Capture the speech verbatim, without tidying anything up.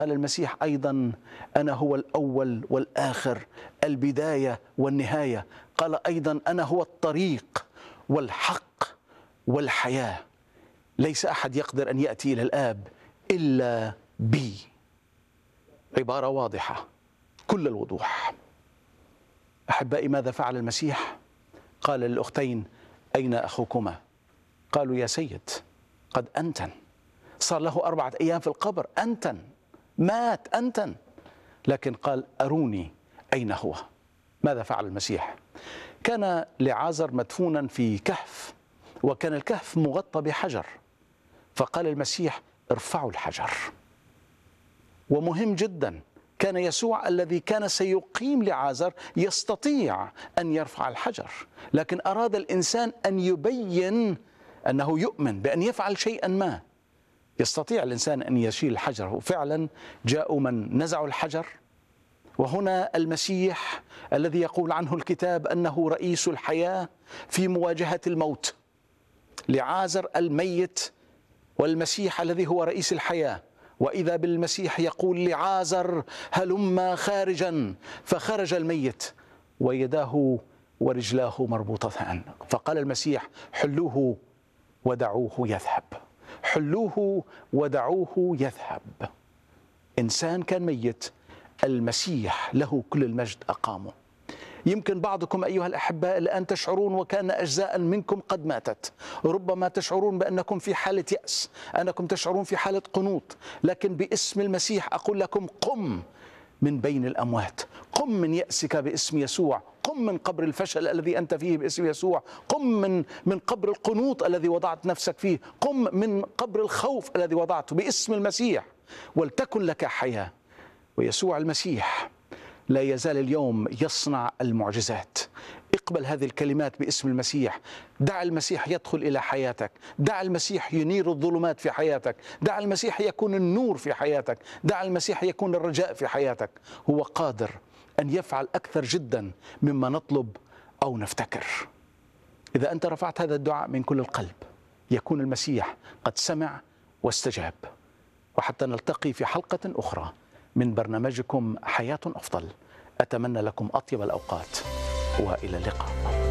قال المسيح أيضا: أنا هو الأول والآخر، البداية والنهاية. قال أيضا: أنا هو الطريق والحق والحياة، ليس أحد يقدر أن يأتي إلى الآب إلا بي. عبارة واضحة كل الوضوح. أحبائي، ماذا فعل المسيح؟ قال للأختين: أين أخوكما؟ قالوا: يا سيد، قد أنتن، صار له أربعة أيام في القبر، أنتن، مات، أنتن. لكن قال: أروني أين هو. ماذا فعل المسيح؟ كان لعازر مدفونا في كهف، وكان الكهف مغطى بحجر، فقال المسيح: ارفعوا الحجر. ومهم جدا، كان يسوع الذي كان سيقيم لعازر يستطيع أن يرفع الحجر، لكن أراد الإنسان أن يبين أنه يؤمن بأن يفعل شيئا ما. يستطيع الإنسان أن يشيل الحجر، وفعلا جاءوا من نزعوا الحجر. وهنا المسيح الذي يقول عنه الكتاب أنه رئيس الحياة في مواجهة الموت. لعازر الميت والمسيح الذي هو رئيس الحياة، وإذا بالمسيح يقول لعازر: هلم خارجا. فخرج الميت ويداه ورجلاه مربوطتان، فقال المسيح: حلوه ودعوه يذهب، حلوه ودعوه يذهب. إنسان كان ميت، المسيح له كل المجد أقامه. يمكن بعضكم أيها الأحباء الآن تشعرون وكأن أجزاء منكم قد ماتت، ربما تشعرون بأنكم في حالة يأس، أنكم تشعرون في حالة قنوط، لكن باسم المسيح أقول لكم: قم من بين الأموات، قم من يأسك باسم يسوع، قم من قبر الفشل الذي أنت فيه باسم يسوع، قم من من قبر القنوط الذي وضعت نفسك فيه، قم من قبر الخوف الذي وضعته باسم المسيح، ولتكن لك حياة. ويسوع المسيح لا يزال اليوم يصنع المعجزات. اقبل هذه الكلمات باسم المسيح. دع المسيح يدخل إلى حياتك، دع المسيح ينير الظلمات في حياتك، دع المسيح يكون النور في حياتك، دع المسيح يكون الرجاء في حياتك. هو قادر أن يفعل أكثر جدا مما نطلب أو نفتكر. إذا أنت رفعت هذا الدعاء من كل القلب، يكون المسيح قد سمع واستجاب. وحتى نلتقي في حلقة أخرى من برنامجكم حياة أفضل، أتمنى لكم أطيب الأوقات، وإلى اللقاء.